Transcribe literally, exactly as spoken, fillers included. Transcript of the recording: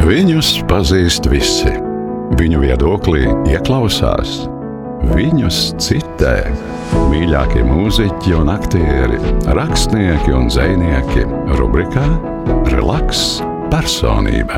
Viņus pazīst visi. Viņu viedoklī ieklausās. Viņus citē. Mīļākie mūziķi un aktieri, rakstnieki un dzejnieki rubrikā Relaks personība.